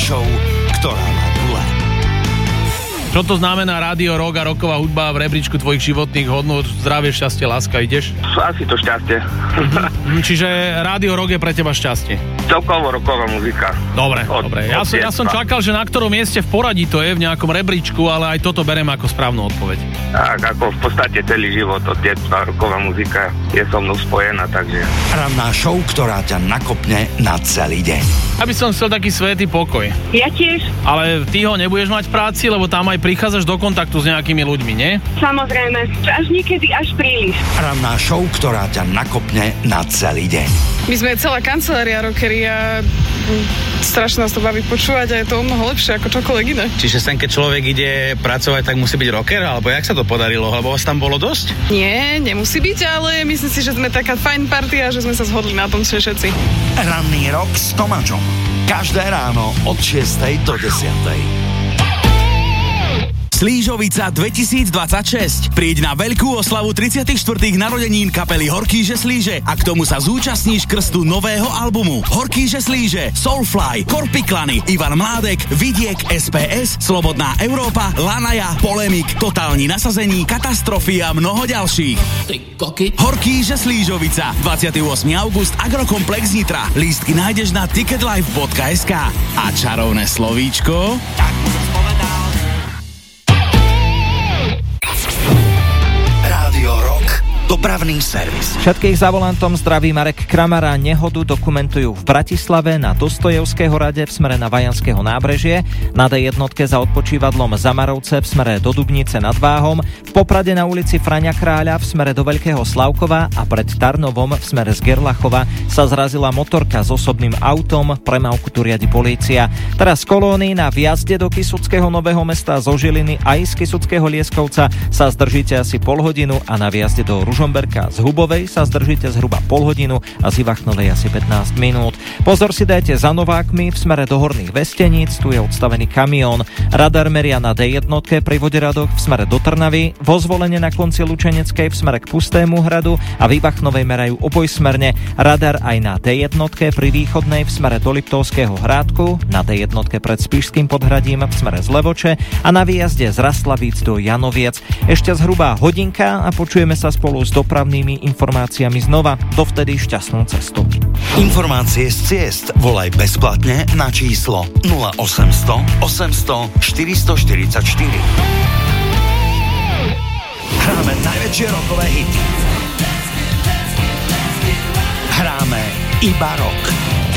show, ktorá má gule. Čo to znamená Rádio Rock a rocková hudba v rebríčku tvojich životných hodnôt? Zdravie, šťastie, láska, ideš? Asi to šťastie. Čiže Rádio Rock je pre teba šťastie? Celkovo rocková muzika. Dobre. Ja som čakal, že na ktorom mieste v poradí to je, v nejakom rebríčku, ale aj toto beriem ako správnu odpoveď. Tak, ako v podstate celý život od detstva rocková muzika je so mnou spojená, takže... Ranná show, ktorá ťa nakopne na celý deň. Aby som chcel taký svätý pokoj. Ja tiež. Ale ty ho nebudeš mať v práci, lebo tam aj prichádzaš do kontaktu s nejakými ľuďmi, nie? Samozrejme, až niekedy až príliš. Ranná show, ktorá ťa nakopne na celý deň. My sme celá kancelária rockery a strašne nás to baví počúvať a je to o mnoho lepšie ako čokoľvek iné. Čiže sem, keď človek ide pracovať, tak musí byť rocker? Alebo jak sa to podarilo? Lebo vás tam bolo dosť? Nie, nemusí byť, ale myslím si, že sme taká fajn partia a že sme sa zhodli na tom všetci. Ranný rok s Tomáčom. Každé ráno od 6 do 10. Slížovica 2026. Príď na veľkú oslavu 34. narodenín kapely Horkýže Slíže a k tomu sa zúčastníš krstu nového albumu Horkýže Slíže, Soulfly, Korpiklany, Ivan Mládek, Vidiek, SPS, Slobodná Európa, Lanaja, Polemik, Totálni nasazení, Katastrofy a mnoho ďalších. Horkýže Slížovica 28. august, Agrokomplex Nitra. Lístky nájdeš na ticketlife.sk. A čarovné slovíčko? Tak som spovedal. Dopravný servis. Všetkých za volantom zdraví Marek Kramara. Nehodu dokumentujú v Bratislave na Dostojevského rade v smere na Vajanského nábrežie, na D1 za odpočívadlom Zamarovce v smere do Dubnice nad Váhom, v Poprade na ulici Fraňa Kráľa v smere do Veľkého Slavkova a pred Tarnovom v smere z Gerlachova sa zrazila motorka s osobným autom, premávku tu riadi polícia. Teraz z kolóny na vjazde do Kysuckého Nového Mesta zo Žiliny aj z Kysuckého Lieskovca sa zdržíte asi pol hodinu a na vjazde do Ružomberka z Hubovej sa zdržíte zhruba pol hodinu a z Ivachnovej asi 15 minút. Pozor si dajte za Novákmi v smere do Horných Vesteníc, tu je odstavený kamión. Radar meria na D1 pri Voderadoch v smere do Trnavy, vo Zvolene na konci Lučeneckej v smere k Pustému hradu a v Ivachnovej merajú obojsmerne. Radar aj na D1 pri Východnej v smere do Liptovského Hrádku, na D1 pred Spišským Podhradím v smere z Levoče a na výjazde z Raslavíc do Janoviec. Ešte zhruba hodinka a počujeme sa spolu s dopravnými informáciami znova. Dovtedy šťastnú cestu. Informácie z ciest volaj bezplatne na číslo 0800 800 444. Hráme najväčšie rockové hity. Hráme iba rock.